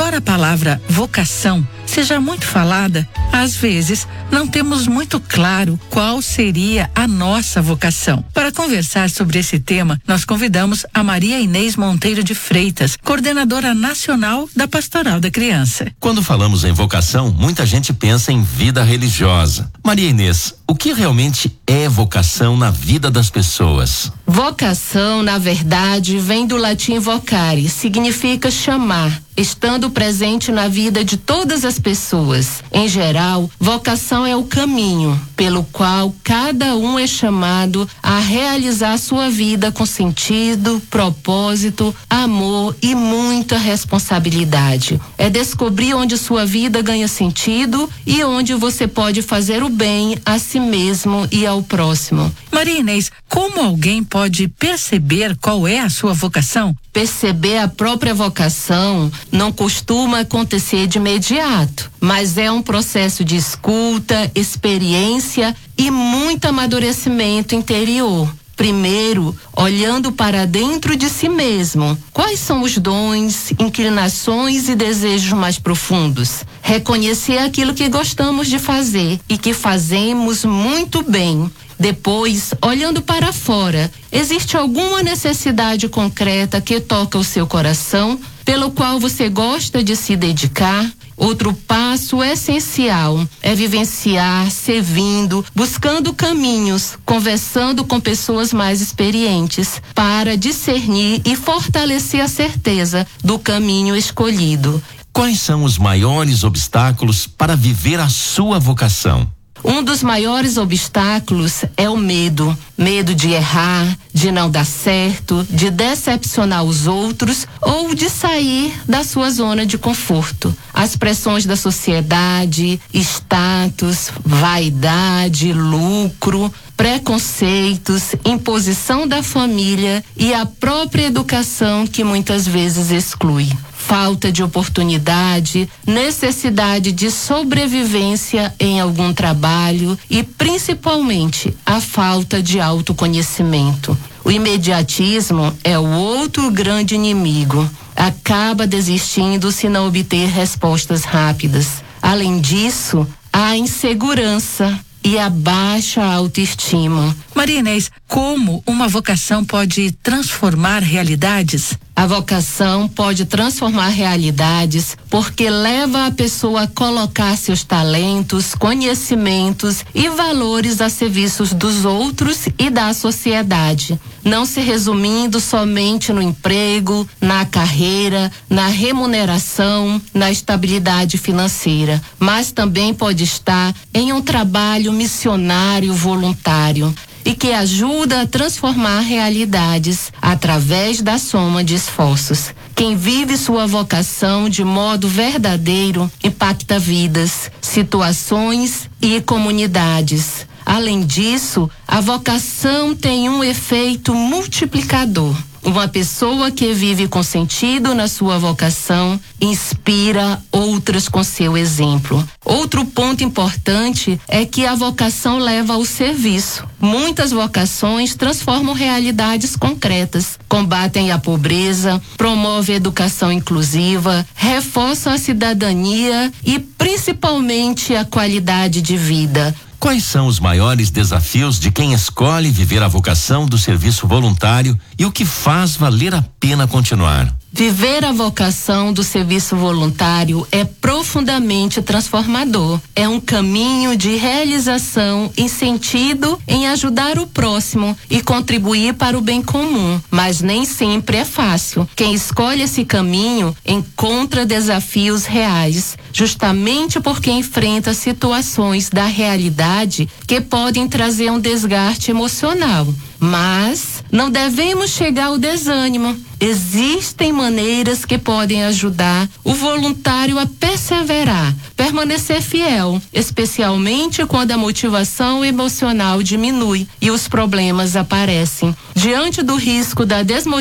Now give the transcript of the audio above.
Embora a palavra vocação seja muito falada, às vezes não temos muito claro qual seria a nossa vocação. Para conversar sobre esse tema, nós convidamos a Maria Inês Monteiro de Freitas, coordenadora nacional da Pastoral da Criança. Quando falamos em vocação, muita gente pensa em vida religiosa. Maria Inês, o que realmente é vocação na vida das pessoas? Vocação, na verdade, vem do latim vocare, significa chamar, estando presente na vida de todas as pessoas. Em geral, vocação é o caminho pelo qual cada um é chamado a realizar sua vida com sentido, propósito, amor e muita responsabilidade. É descobrir onde sua vida ganha sentido e onde você pode fazer o bem a si mesmo e ao próximo. Maria Inês, como alguém pode perceber qual é a sua vocação? Perceber a própria vocação não costuma acontecer de imediato, mas é um processo de escuta, experiência e muito amadurecimento interior. Primeiro, olhando para dentro de si mesmo. Quais são os dons, inclinações e desejos mais profundos? Reconhecer aquilo que gostamos de fazer e que fazemos muito bem. Depois, olhando para fora, existe alguma necessidade concreta que toca o seu coração, pelo qual você gosta de se dedicar? Outro passo essencial é vivenciar, servindo, buscando caminhos, conversando com pessoas mais experientes, para discernir e fortalecer a certeza do caminho escolhido. Quais são os maiores obstáculos para viver a sua vocação? Um dos maiores obstáculos é o medo. Medo de errar, de não dar certo, de decepcionar os outros ou de sair da sua zona de conforto. As pressões da sociedade, status, vaidade, lucro, preconceitos, imposição da família e a própria educação que muitas vezes exclui. Falta de oportunidade, necessidade de sobrevivência em algum trabalho e, principalmente, a falta de autoconhecimento. O imediatismo é o outro grande inimigo. Acaba desistindo se não obter respostas rápidas. Além disso, a insegurança e a baixa autoestima. Maria Inês, como uma vocação pode transformar realidades? A vocação pode transformar realidades porque leva a pessoa a colocar seus talentos, conhecimentos e valores a serviço dos outros e da sociedade, não se resumindo somente no emprego, na carreira, na remuneração, na estabilidade financeira, mas também pode estar em um trabalho missionário voluntário e que ajuda a transformar realidades através da soma de esforços. Quem vive sua vocação de modo verdadeiro impacta vidas, situações e comunidades. Além disso, a vocação tem um efeito multiplicador. Uma pessoa que vive com sentido na sua vocação inspira outras com seu exemplo. Outro ponto importante é que a vocação leva ao serviço. Muitas vocações transformam realidades concretas, combatem a pobreza, promovem a educação inclusiva, reforçam a cidadania e principalmente a qualidade de vida. Quais são os maiores desafios de quem escolhe viver a vocação do serviço voluntário e o que faz valer a pena continuar? Viver a vocação do serviço voluntário é profundamente transformador. É um caminho de realização e sentido em ajudar o próximo e contribuir para o bem comum, mas nem sempre é fácil. Quem escolhe esse caminho encontra desafios reais, justamente porque enfrenta situações da realidade que podem trazer um desgaste emocional. Mas não devemos chegar ao desânimo. Existem maneiras que podem ajudar o voluntário a perseverar, permanecer fiel, especialmente quando a motivação emocional diminui e os problemas aparecem. Diante do risco da desmotivação,